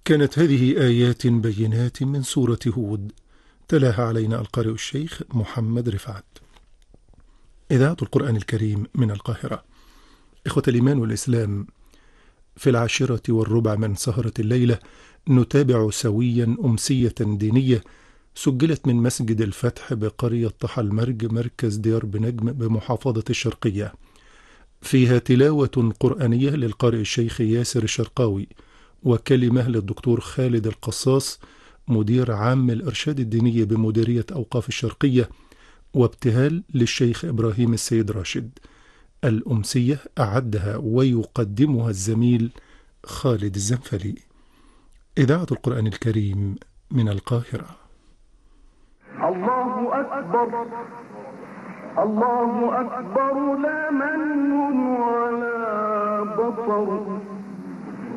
كانت هذه آيات بينات من سورة هود، تلاها علينا القارئ الشيخ محمد رفعت. إذاعة القرآن الكريم من القاهرة. إخوة الإيمان والإسلام، في 10:15 من سهرة الليلة نتابع سويا أمسية دينية سجلت من مسجد الفتح بقرية طحا المرج مركز ديار بنجم بمحافظة الشرقية، فيها تلاوة قرآنية للقارئ الشيخ ياسر الشرقاوي، وكلمة للدكتور خالد القصاص مدير عام الإرشاد الديني بمديرية أوقاف الشرقية، وابتهال للشيخ إبراهيم السيد راشد. الأمسية أعدها ويقدمها الزميل خالد الزنفلي. إذاعة القرآن الكريم من القاهرة. الله أكبر الله أكبر لا من ولا بطر